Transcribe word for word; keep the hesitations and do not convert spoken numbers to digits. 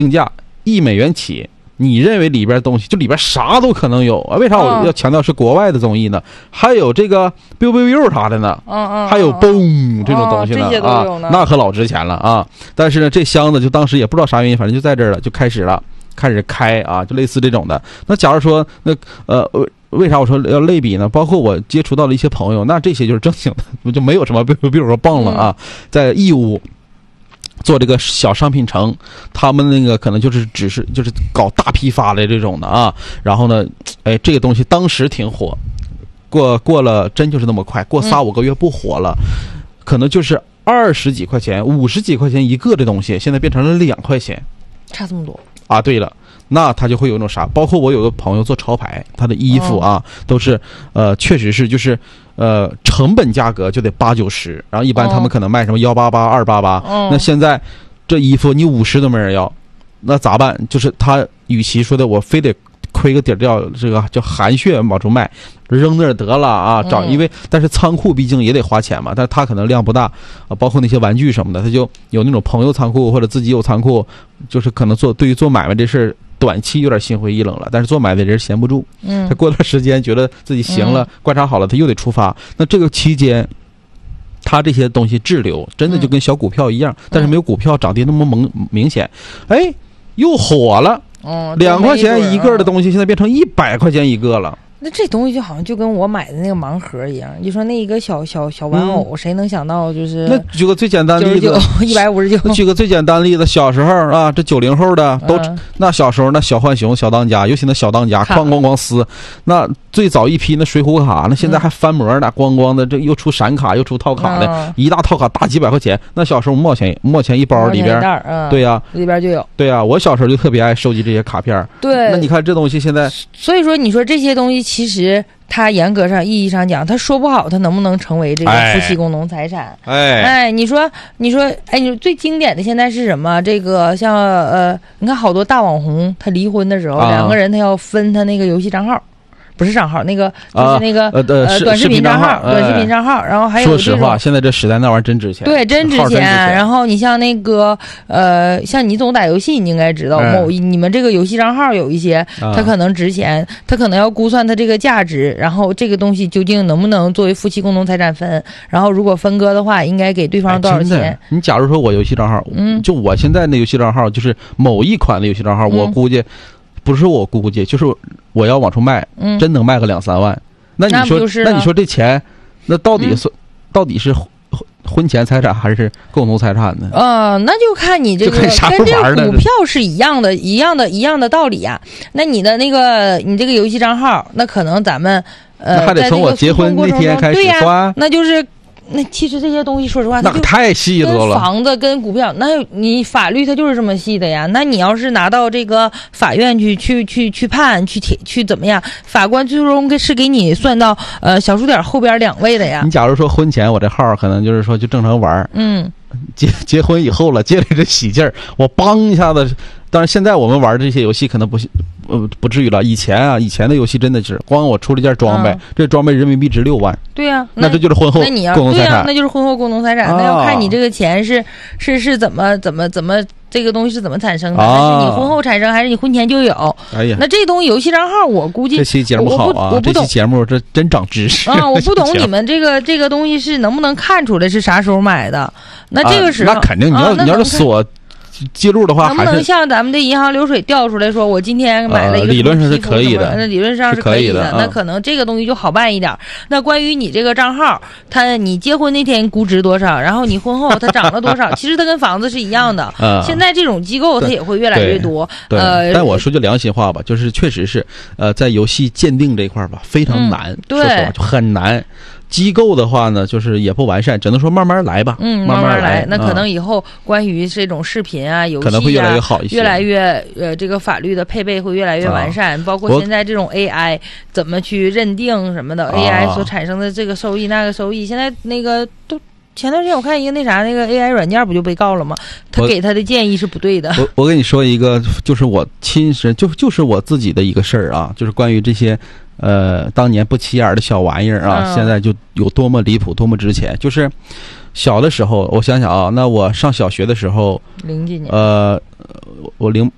定价一美元起，你认为里边东西就里边啥都可能有啊？为啥我要强调是国外的综艺呢？还有这个 biu biu biu 啥的呢？ 嗯嗯， 还有嘣这种东西呢、 哦、 啊，那可老值钱了啊！但是呢，这箱子就当时也不知道啥原因，反正就在这儿了，就开始了，开始开啊，就类似这种的。那假如说那呃。为啥我说要类比呢？包括我接触到了一些朋友，那这些就是正经的，就没有什么比如比如说棒了啊，在义乌做这个小商品城，他们那个可能就是只是就是搞大批发的这种的啊。然后呢，哎，这个东西当时挺火，过过了真就是那么快，过仨五个月不火了，可能就是二十几块钱、五十几块钱一个的东西，现在变成了两块钱， 差这么多啊！对了。那他就会有那种啥，包括我有个朋友做潮牌，他的衣服啊、哦、都是呃，确实是就是呃，成本价格就得八九十，然后一般他们可能卖什么幺八八、二八八，那现在这衣服你五十都没人要，那咋办？就是他与其说的我非得亏个底儿掉，这个叫含血往出卖，扔那儿得了啊！找因为但是仓库毕竟也得花钱嘛，但是他可能量不大啊，包括那些玩具什么的，他就有那种朋友仓库或者自己有仓库，就是可能做对于做买卖这事儿。短期有点心灰意冷了，但是做买的人闲不住，嗯，他过段时间觉得自己行了，嗯、观察好了，他又得出发。那这个期间，他这些东西滞留，真的就跟小股票一样，嗯、但是没有股票涨跌那么明明显。哎，又火了，哦，两块钱一个的东西，现在变成一百块钱一个了。 那这东西就好像就跟我买的那个盲盒一样，就说那一个小小小玩偶，嗯、谁能想到就是？ 那举个最简单例子， 一百五十九。 举个最简单例子，小时候啊，这九零后的都、嗯、那小时候那小浣熊、小当家，尤其那小当家，哐哐哐撕。那最早一批那水浒卡，那现在还翻模呢，咣咣的，这又出闪卡又出套卡的，嗯、一大套卡大几百块钱。那小时候五毛钱，五毛钱一包里边， 嗯、 对呀、啊， 里边就有。 对呀、啊，我小时候就特别爱收集这些卡片。 对， 那你看这东西现在， 所以说你说这些东西。其实它严格上意义上讲，它说不好它能不能成为这个夫妻共同财产。 哎哎，你说你说哎，你说最经典的现在是什么？这个像呃，你看好多大网红，他离婚的时候，啊、两个人他要分他那个游戏账号。不是账号，那个就是那个、啊、呃呃短视频账号， 号短视频账号，哎、然后还有说实话，现在这时代那玩意儿真值钱， 对，真值钱。然后你像那个呃，像你总打游戏，你应该知道，某、嗯、你们这个游戏账号有一些，它可能值钱，它可能要估算它这个价值，然后这个东西究竟能不能作为夫妻共同财产分？然后如果分割的话，应该给对方多少钱？ 哎、你假如说我游戏账号，嗯，就我现在的游戏账号，就是某一款的游戏账号，嗯、我估计。不是我估计，就是我要往出卖，嗯、真能卖个两三万。那你说，那, 那你说这钱，那到底是、嗯、到底是婚前财产还是共同财产呢？ 呃，那就看你这个跟这个股票是一样的，一样的，一样的道理呀、啊。那你的那个你这个游戏账号，那可能咱们呃， 那还得从我结婚那天开始算， 啊、那就是。那其实这些东西，说实话， 那可太细了。 跟房子跟股票，那你法律它就是这么细的呀。那你要是拿到这个法院去去去去判去去怎么样，法官最终是给你算到呃小数点后边两位的呀。 你假如说婚前我这号可能就是说就正常玩，嗯，结结婚以后了，借着这喜劲儿，我帮一下子。当然，现在我们玩这些游戏可能不呃不至于了。以前啊，以前的游戏真的是，光我出了一件装备，嗯、这装备人民币值六万。 对呀、啊， 那这就是婚后共同财产。 对呀、啊，那就是婚后共同财产。啊、那要看你这个钱是是是怎么怎么怎么这个东西是怎么产生的？啊、是你婚后产生还是你婚前就有？ 哎呀， 那这东西游戏账号，我估计这期节目好啊， 我不懂这期节目这真长知识啊！我不懂你们这个这个东西是能不能看出来是啥时候买的？那这个时候， 啊、那肯定你要、啊、你要是锁。记录的话， 能不能像咱们的银行流水调出来说，我今天买了一个、 呃、理论上是可以的， 那理论上是可以的。 以的那可能这个东西就好办一点。嗯、那关于你这个账号，它你结婚那天估值多少，然后你婚后它涨了多少，其实它跟房子是一样的。嗯、现在这种机构它也会越来越多。 对， 呃， 但我说句良心话吧，就是确实是呃，在游戏鉴定这一块吧，非常难， 嗯、对， 说实话就很难。机构的话呢，就是也不完善，只能说慢慢来吧。 嗯， 慢慢来。 那可能以后关于这种视频啊、游戏啊， 可能会越来越好一些， 越来越呃，这个法律的配备会越来越完善。啊、包括现在这种 A I 怎么去认定什么的、啊、，A I 所产生的这个收益、那个收益，现在那个都。前段时间我看一个那啥，那个 A I 软件不就被告了吗？他给他的建议是不对的。 我我跟你说一个，就是我亲身就就是我自己的一个事儿啊，就是关于这些呃当年不起眼的小玩意儿啊，嗯、现在就有多么离谱，多么值钱。就是小的时候，我想想啊，那我上小学的时候， 零几年， 呃，我零